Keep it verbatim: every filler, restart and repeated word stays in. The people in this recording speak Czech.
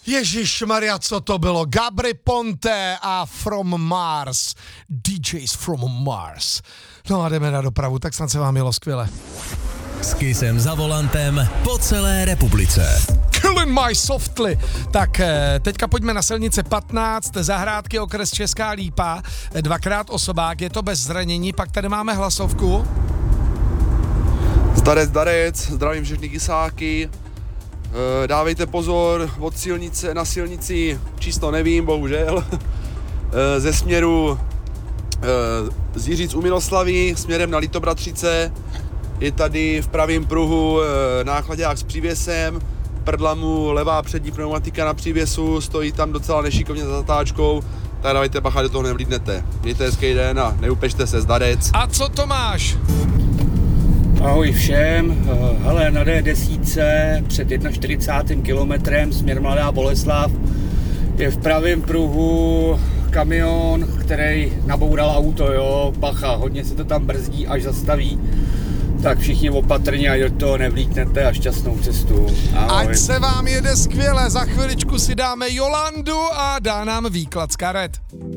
Ježišmarja, co to bylo? Gabry Ponte a From Mars. D Js From Mars. No a jdeme na dopravu, tak snad se vám jelo skvěle. S Kissem za volantem po celé republice. Killing my softly. Tak teďka pojďme na silnici patnáct, Zahrádky, okres Česká Lípa. Dvakrát osobák, je to bez zranění, pak tady máme hlasovku. Zdarec, zdarec, zdravím všechny kysáky. Dávejte pozor, od silnice na silnici číslo nevím, bohužel. Ze směru z Jiříc u Miloslavy směrem na Litobratřice je tady v pravém pruhu nákladák s přívěsem, prdla mu levá přední pneumatika na přívěsu, stojí tam docela nešikovně za zatáčkou, tak dávajte bacha, do toho nevlídnete. Mějte hezký den a neupečte se, zdarec. A co to máš? Ahoj všem, hele, na D deset před čtyřicátým prvním kilometrem směr Mladá Boleslav je v pravém pruhu kamion, který naboural auto, jo, bacha, hodně se to tam brzdí, až zastaví, tak všichni opatrně, ať do toho nevlíknete a šťastnou cestu. Ahoj. Ať se vám jede skvěle, za chviličku si dáme Jolandu a dá nám výklad z karet.